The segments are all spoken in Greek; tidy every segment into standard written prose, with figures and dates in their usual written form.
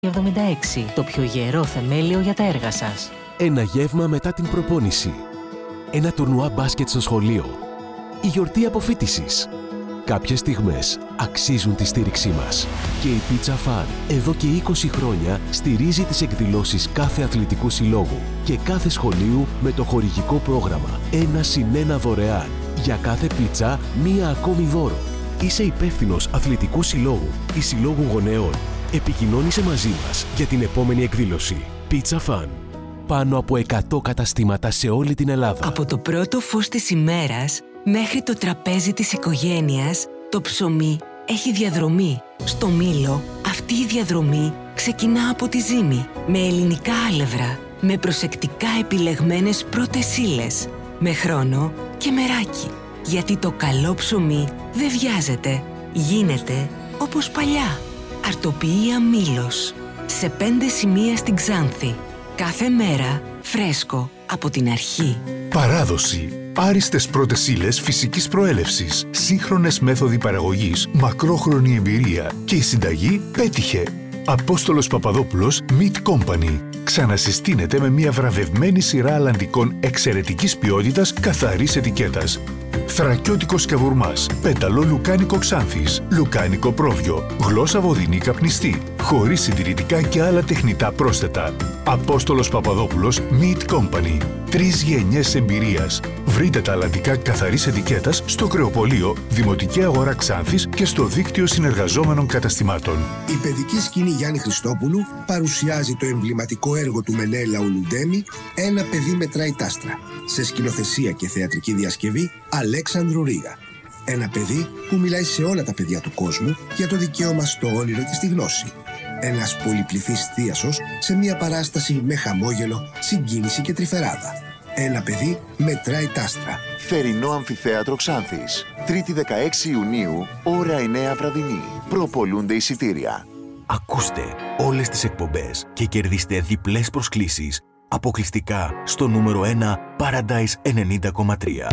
76. Το πιο γερό θεμέλιο για τα έργα σας. Ένα γεύμα μετά την προπόνηση. Ένα τουρνουά μπάσκετ στο σχολείο. Η γιορτή αποφοίτησης. Κάποιες στιγμές αξίζουν τη στήριξή μας. Και η Pizza Fun εδώ και 20 χρόνια στηρίζει τις εκδηλώσεις κάθε αθλητικού συλλόγου και κάθε σχολείου με το χορηγικό πρόγραμμα 1+1 δωρεάν. Για κάθε πίτσα, μία ακόμη δώρο. Είσαι υπεύθυνος αθλητικού συλλόγου ή συλλόγου γονέων. Επικοινώνησε μαζί μας για την επόμενη εκδήλωση. Pizza Fun. Πάνω από 100 καταστήματα σε όλη την Ελλάδα. Από το πρώτο φως της ημέρας μέχρι το τραπέζι της οικογένειας, το ψωμί έχει διαδρομή. Στο Μήλο, αυτή η διαδρομή ξεκινά από τη ζύμη, με ελληνικά άλευρα, με προσεκτικά επιλεγμένες πρώτες ύλες, με χρόνο και μεράκι. Γιατί το καλό ψωμί δεν βιάζεται, γίνεται όπως παλιά. Αρτοποιία Μήλος, σε 5 σημεία στην Ξάνθη. Κάθε μέρα φρέσκο από την αρχή. Παράδοση. Άριστες πρώτες ύλες φυσικής προέλευσης, σύγχρονες μέθοδοι παραγωγής, μακρόχρονη εμπειρία και η συνταγή πέτυχε. Απόστολος Παπαδόπουλος Meat Company. Ξανασυστήνεται με μια βραβευμένη σειρά αλλαντικών εξαιρετικής ποιότητας, καθαρής ετικέτας. Θρακιώτικο σκαβουρμάς, πέταλο λουκάνικο Ξάνθης, λουκάνικο πρόβιο, γλώσσα βοδινή καπνιστή, χωρίς συντηρητικά και άλλα τεχνητά πρόσθετα. Απόστολος Παπαδόπουλος Meat Company. 3 γενιές εμπειρίας. Βρείτε τα αλλαντικά καθαρής ετικέτας στο Κρεοπολείο, Δημοτική Αγορά Ξάνθης και στο δίκτυο συνεργαζόμενων καταστημάτων. Η παιδική σκηνή Γιάννη Χριστόπουλου παρουσιάζει το εμβληματικό έργο του Μενέλαου Λουντέμι «Ένα παιδί μετράει τάστρα», σε σκηνοθεσία και θεατρική διασκευή Αλέξανδρου Ρίγα. Ένα παιδί που μιλάει σε όλα τα παιδιά του κόσμου για το δικαίωμα στο όνειρο και στη γνώση. Ένας πολυπληθής θίασος σε μια παράσταση με χαμόγελο, συγκίνηση και τρυφεράδα. Ένα παιδί μετράει τάστρα. Θερινό Αμφιθέατρο Ξάνθης. 3η 16 Ιουνίου, ώρα 9 βραδινή. Προπολούνται εισιτήρια. Ακούστε όλες τις εκπομπές και κερδίστε διπλές προσκλήσεις αποκλειστικά στο νούμερο 1 Paradise 90,3.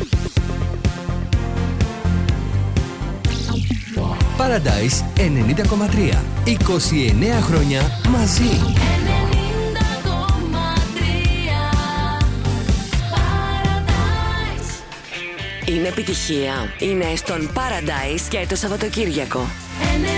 Paradise 90,3. 29 χρόνια μαζί. 90,3 Paradise. Είναι επιτυχία. Είναι στον Paradise και το Σαββατοκύριακο.